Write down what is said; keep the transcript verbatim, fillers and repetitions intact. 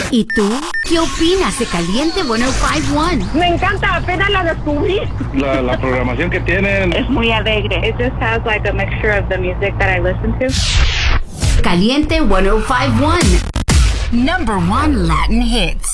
¿Y tú? ¿Qué opinas de Caliente ciento cincuenta y uno? Me encanta, apenas la descubrí. La, la programación que tienen es muy alegre. It just has like a mixture of the music that I listen to. Caliente ciento cincuenta y uno. Number one Latin hits.